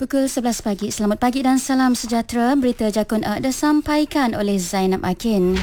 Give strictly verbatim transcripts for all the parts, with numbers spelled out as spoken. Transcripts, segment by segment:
Pukul sebelas pagi. Selamat pagi dan salam sejahtera. Berita Jakun A disampaikan oleh Zainab Akin.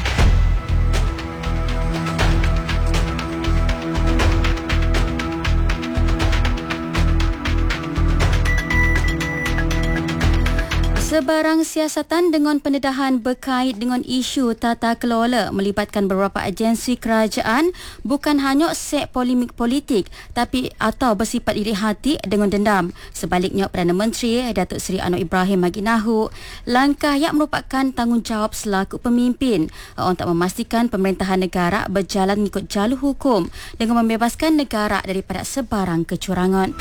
Sebarang siasatan dengan pendedahan berkait dengan isu tata kelola melibatkan beberapa agensi kerajaan bukan hanya sek polemik politik tapi atau bersifat iri hati dengan dendam. Sebaliknya, Perdana Menteri Datuk Seri Anwar Ibrahim bagi mahu langkah yang merupakan tanggungjawab selaku pemimpin untuk memastikan pemerintahan negara berjalan mengikut jalur hukum dengan membebaskan negara daripada sebarang kecurangan.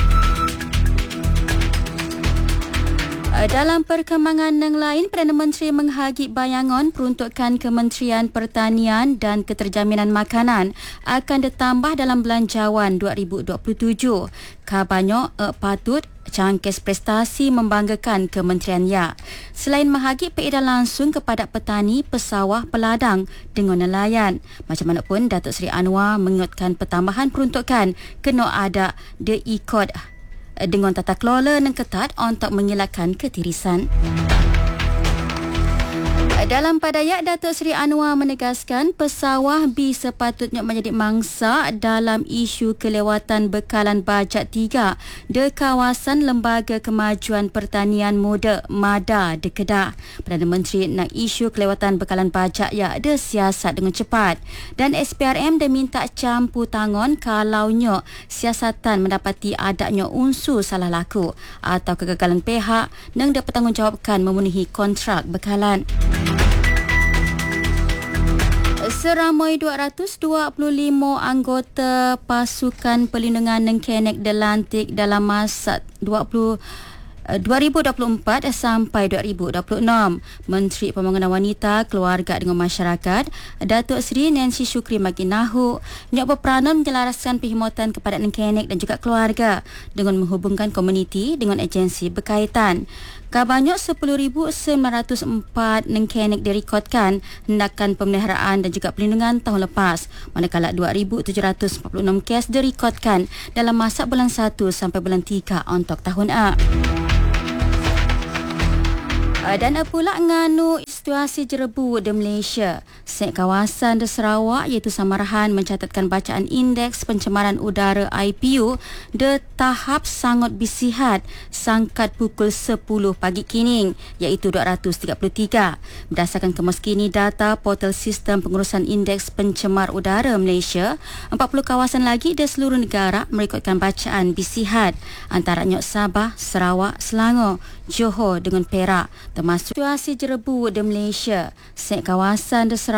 Dalam perkembangan yang lain, Perdana Menteri menghagit bayangan peruntukan Kementerian Pertanian dan Keterjaminan Makanan akan ditambah dalam Belanjawan dua ribu dua puluh tujuh. Kabarnya uh, patut cangkis prestasi membanggakan kementerian ya. Selain menghagit peedaran langsung kepada petani, pesawah, peladang dengan nelayan. Macam mana pun, Datuk Seri Anwar mengingatkan pertambahan peruntukan kena ada diikut dengan tata kelola yang ketat untuk mengelakkan ketirisan. Dalam padayat, Datuk Seri Anwar menegaskan pesawah B sepatutnya menjadi mangsa dalam isu kelewatan bekalan bajet tiga di kawasan Lembaga Kemajuan Pertanian Muda MADA di Kedah. Perdana Menteri nak isu kelewatan bekalan bajet ya disiasat dengan cepat dan S P R M dia minta campur tangan kalaunya siasatan mendapati adanya unsur salah laku atau kegagalan pihak yang dipertanggungjawabkan memenuhi kontrak bekalan. Seramai dua ratus dua puluh lima anggota pasukan perlindungan Nengkenek dilantik dalam masa dua ribu dua puluh empat sampai dua ribu dua puluh enam. Menteri Pembangunan Wanita, Keluarga dengan Masyarakat, Datuk Seri Nancy Shukri Maginahu, yang berperanan menjelaskan perkhidmatan kepada Nengkenek dan juga keluarga dengan menghubungkan komuniti dengan agensi berkaitan. Kabarnya sepuluh ribu sembilan ratus empat Nengkenek direkodkan hendakan pemeliharaan dan juga perlindungan tahun lepas, manakala dua ribu tujuh ratus empat puluh enam kes direkodkan dalam masa bulan satu sampai bulan tiga untuk tahun A. Dan pula nganu situasi jerebu di Malaysia. Sek kawasan di Sarawak iaitu Samarahan mencatatkan bacaan indeks pencemaran udara I P U di tahap sangat bisihat sangkat pukul sepuluh pagi kini iaitu dua ratus tiga puluh tiga. Berdasarkan kemaskini data portal sistem pengurusan indeks pencemar udara Malaysia, empat puluh kawasan lagi di seluruh negara merekodkan bacaan bisihat, antaranya Sabah, Sarawak, Selangor, Johor dengan Perak, termasuk situasi jerebu di Malaysia. Sek kawasan di Sarawak